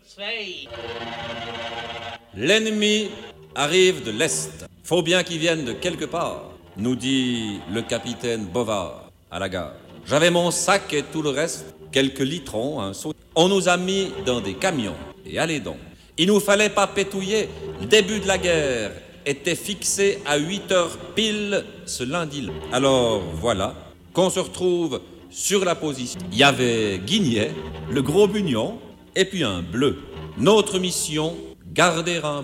L'ennemi arrive de l'Est. Faut bien qu'il vienne de quelque part, nous dit le capitaine Bovard à la gare. J'avais mon sac et tout le reste, quelques litrons, un seau. On nous a mis dans des camions. Et allez donc, il nous fallait pas pétouiller. Le début de la guerre était fixé à 8 heures pile ce lundi-là. Alors voilà qu'on se retrouve sur la position. Il y avait Guignet, le gros bunion, et puis un bleu. Notre mission, garder un